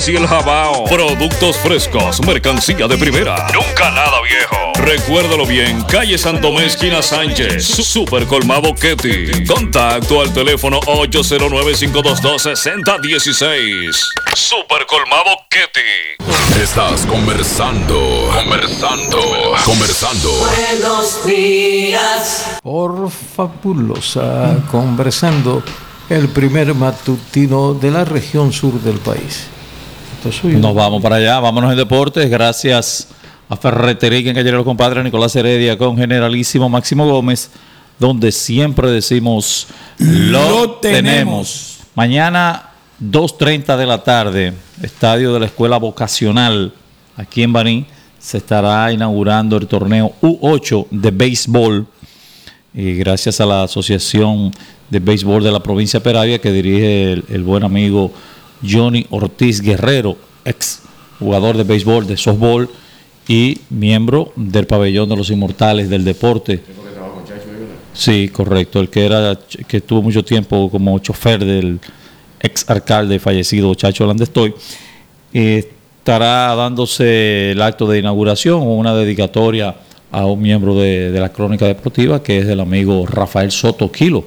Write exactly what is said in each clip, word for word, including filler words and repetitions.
y el jabao. Productos frescos, mercancía de primera. Nunca nada viejo. Recuérdalo bien, calle Santomé, esquina Sánchez. Super Colmado Ketty. Contacto al teléfono ocho cero nueve, cinco dos dos, seis cero uno seis. Super Colmado Ketty. Estás conversando, conversando, conversando. Buenos días. Por Fabulosa, conversando, el primer matutino de la región sur del país. Nos vamos para allá, vámonos en deportes, gracias a Ferretería en calle de los compadres Nicolás Heredia con Generalísimo Máximo Gómez, donde siempre decimos lo, lo tenemos. tenemos. Mañana dos treinta de la tarde, estadio de la Escuela Vocacional, aquí en Baní, se estará inaugurando el torneo U ocho de béisbol, y gracias a la Asociación de Béisbol de la provincia de Peravia, que dirige el, el buen amigo Johnny Ortiz Guerrero, ex jugador de béisbol, de softball y miembro del pabellón de los inmortales del deporte. Sí, correcto, el que era que tuvo mucho tiempo como chofer del ex alcalde fallecido Chacho Landestoy. Eh, estará dándose el acto de inauguración o una dedicatoria a un miembro de, de la crónica deportiva, que es el amigo Rafael Soto Quilo.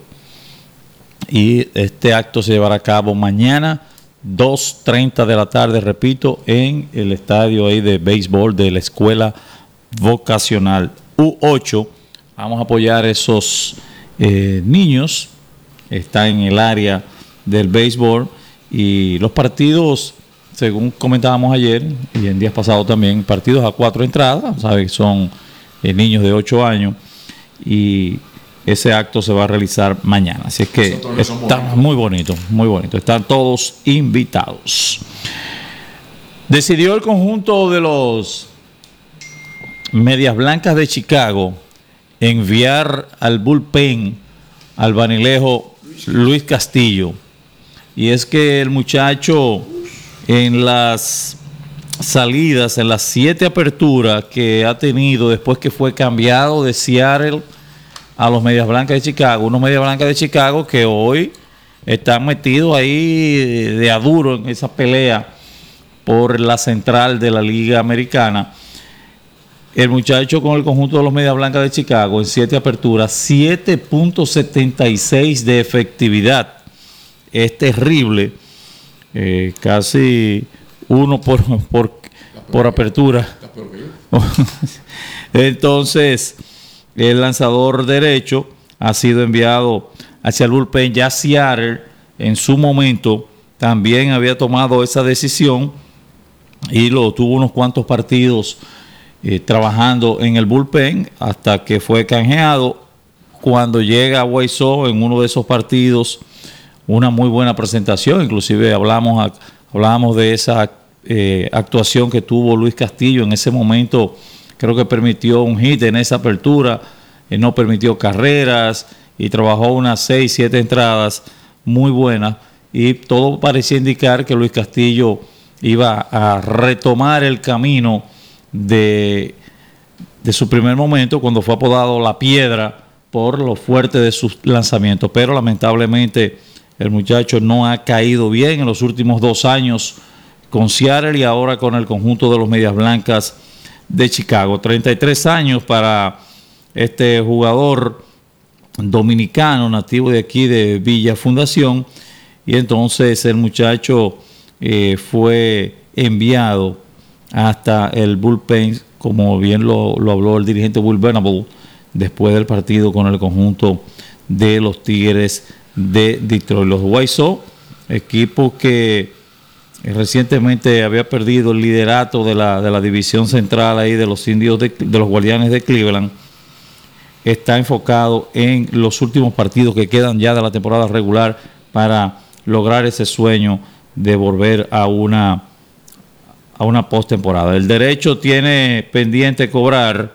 Y este acto se llevará a cabo mañana dos treinta de la tarde, repito, en el estadio ahí de béisbol de la Escuela Vocacional U ocho. Vamos a apoyar a esos eh, niños, está en el área del béisbol, y los partidos, según comentábamos ayer y en días pasados también, partidos a cuatro entradas, sabe que son eh, niños de ocho años, y ese acto se va a realizar mañana. Así es que está muy bonito, muy bonito. Están todos invitados. Decidió el conjunto de los Medias Blancas de Chicago enviar al bullpen al banilejo Luis Castillo. Y es que el muchacho, en las salidas, en las siete aperturas que ha tenido después que fue cambiado de Seattle a los Medias Blancas de Chicago, unos Medias Blancas de Chicago que hoy están metidos ahí de a duro en esa pelea por la central de la Liga Americana. El muchacho con el conjunto de los Medias Blancas de Chicago en siete aperturas, siete punto setenta y seis de efectividad. Es terrible, eh, casi uno por, por, por apertura. Entonces, el lanzador derecho ha sido enviado hacia el bullpen. Ya Seattle en su momento también había tomado esa decisión y lo tuvo unos cuantos partidos eh, trabajando en el bullpen hasta que fue canjeado. Cuando llega a Guaysó en uno de esos partidos, una muy buena presentación, inclusive hablamos, a, hablamos de esa eh, actuación que tuvo Luis Castillo en ese momento. Creo que permitió un hit en esa apertura, eh, no permitió carreras y trabajó unas seis, siete entradas muy buenas, y todo parecía indicar que Luis Castillo iba a retomar el camino de, de su primer momento, cuando fue apodado La Piedra por lo fuerte de sus lanzamientos. Pero lamentablemente el muchacho no ha caído bien en los últimos dos años con Seattle y ahora con el conjunto de los Medias Blancas de Chicago. treinta y tres años para este jugador dominicano, nativo de aquí de Villa Fundación, y entonces el muchacho eh, fue enviado hasta el bullpen, como bien lo, lo habló el dirigente Will Venable después del partido con el conjunto de los Tigres de Detroit. Los White Sox, equipo que recientemente había perdido el liderato de la, de la división central ahí de los indios de, de los Guardianes de Cleveland, está enfocado en los últimos partidos que quedan ya de la temporada regular para lograr ese sueño de volver a una a una postemporada. El derecho tiene pendiente cobrar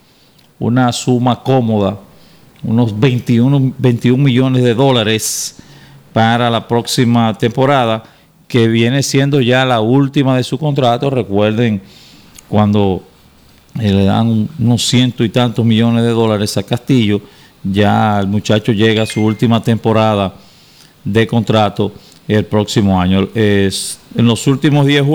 una suma cómoda, unos veintiuno, veintiún millones de dólares para la próxima temporada, que viene siendo ya la última de su contrato. Recuerden cuando eh, le dan unos ciento y tantos millones de dólares a Castillo, ya el muchacho llega a su última temporada de contrato el próximo año. Es, en los últimos diez